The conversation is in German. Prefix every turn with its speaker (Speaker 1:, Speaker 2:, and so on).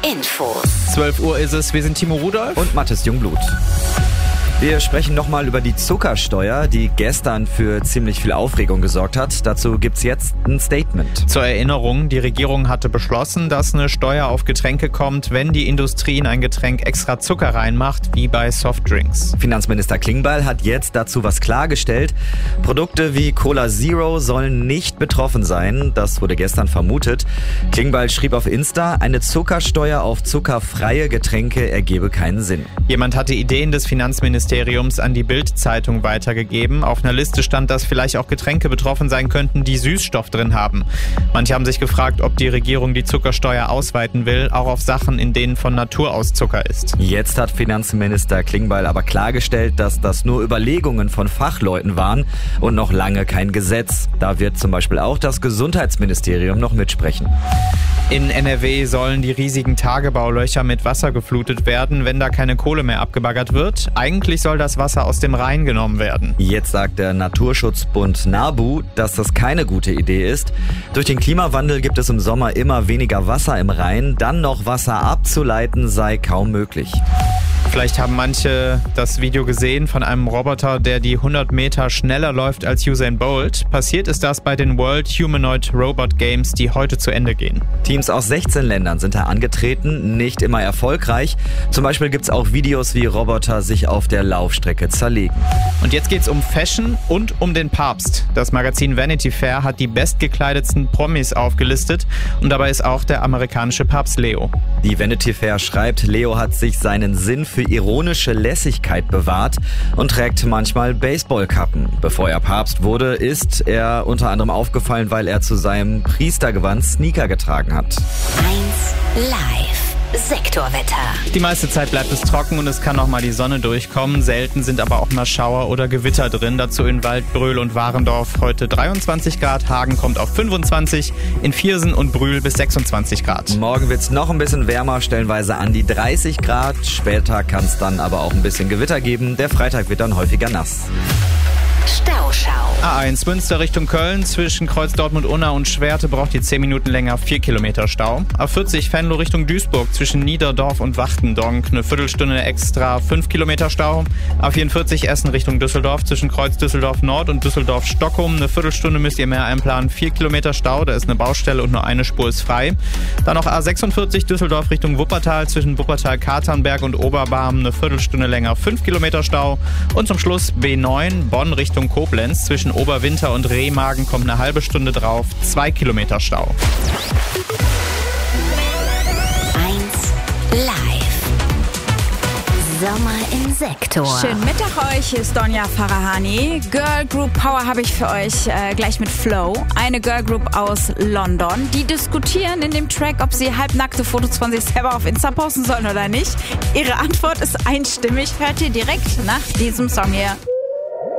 Speaker 1: Infos.
Speaker 2: 12 Uhr ist es, wir sind Timo Rudolph
Speaker 3: und Mathis Jungblut. Wir sprechen nochmal über die Zuckersteuer, die gestern für ziemlich viel Aufregung gesorgt hat. Dazu gibt's jetzt ein Statement.
Speaker 2: Zur Erinnerung, die Regierung hatte beschlossen, dass eine Steuer auf Getränke kommt, wenn die Industrie in ein Getränk extra Zucker reinmacht, wie bei Softdrinks.
Speaker 3: Finanzminister Klingbeil hat jetzt dazu was klargestellt. Produkte wie Cola Zero sollen nicht betroffen sein. Das wurde gestern vermutet. Klingbeil schrieb auf Insta, eine Zuckersteuer auf zuckerfreie Getränke ergebe keinen Sinn.
Speaker 2: Jemand hatte Ideen des Finanzministeriums an die Bild-Zeitung weitergegeben. Auf einer Liste stand, dass vielleicht auch Getränke betroffen sein könnten, die Süßstoff drin haben. Manche haben sich gefragt, ob die Regierung die Zuckersteuer ausweiten will, auch auf Sachen, in denen von Natur aus Zucker ist.
Speaker 3: Jetzt hat Finanzminister Klingbeil aber klargestellt, dass das nur Überlegungen von Fachleuten waren und noch lange kein Gesetz. Da wird zum Beispiel auch das Gesundheitsministerium noch mitsprechen.
Speaker 2: In NRW sollen die riesigen Tagebaulöcher mit Wasser geflutet werden, wenn da keine Kohle mehr abgebaggert wird. Eigentlich soll das Wasser aus dem Rhein genommen werden.
Speaker 3: Jetzt sagt der Naturschutzbund NABU, dass das keine gute Idee ist. Durch den Klimawandel gibt es im Sommer immer weniger Wasser im Rhein. Dann noch Wasser abzuleiten sei kaum möglich.
Speaker 2: Vielleicht haben manche das Video gesehen von einem Roboter, der die 100 Meter schneller läuft als Usain Bolt. Passiert ist das bei den World Humanoid Robot Games, die heute zu Ende gehen.
Speaker 3: Teams aus 16 Ländern sind da angetreten, nicht immer erfolgreich. Zum Beispiel gibt es auch Videos, wie Roboter sich auf der Laufstrecke zerlegen.
Speaker 2: Und jetzt geht's um Fashion und um den Papst. Das Magazin Vanity Fair hat die bestgekleidetsten Promis aufgelistet und dabei ist auch der amerikanische Papst Leo.
Speaker 3: Die Vanity Fair schreibt, Leo hat sich seinen Sinn für ironische Lässigkeit bewahrt und trägt manchmal Baseballkappen. Bevor er Papst wurde, ist er unter anderem aufgefallen, weil er zu seinem Priestergewand Sneaker getragen hat.
Speaker 1: 1 Live. Sektorwetter.
Speaker 2: Die meiste Zeit bleibt es trocken und es kann noch mal die Sonne durchkommen. Selten sind aber auch mal Schauer oder Gewitter drin. Dazu in Waldbröl und Warendorf heute 23 Grad. Hagen kommt auf 25. In Viersen und Brühl bis 26 Grad.
Speaker 3: Morgen wird es noch ein bisschen wärmer, stellenweise an die 30 Grad. Später kann es dann aber auch ein bisschen Gewitter geben. Der Freitag wird dann häufiger nass.
Speaker 1: Stauschau.
Speaker 2: A1 Münster Richtung Köln, zwischen Kreuz Dortmund-Unna und Schwerte braucht die 10 Minuten länger, 4 Kilometer Stau. A40 Venlo Richtung Duisburg, zwischen Niederdorf und Wachtendonk, eine Viertelstunde extra, 5 Kilometer Stau. A44 Essen Richtung Düsseldorf, zwischen Kreuz Düsseldorf Nord und Düsseldorf Stockholm, eine Viertelstunde müsst ihr mehr einplanen, 4 Kilometer Stau, da ist eine Baustelle und nur eine Spur ist frei. Dann noch A46 Düsseldorf Richtung Wuppertal, zwischen Wuppertal-Katernberg und Oberbarm, eine Viertelstunde länger, 5 Kilometer Stau. Und zum Schluss B9 Bonn Richtung Koblenz, zwischen Oberwinter und Remagen kommt eine halbe Stunde drauf, 2 Kilometer Stau.
Speaker 1: 1 Live. Sommer im Sektor.
Speaker 4: Schönen Mittag euch, hier ist Donja Farahani. Girl Group Power habe ich für euch gleich mit Flow. Eine Girl Group aus London. Die diskutieren in dem Track, ob sie halbnackte Fotos von sich selber auf Insta posten sollen oder nicht. Ihre Antwort ist einstimmig. Hört ihr direkt nach diesem Song hier.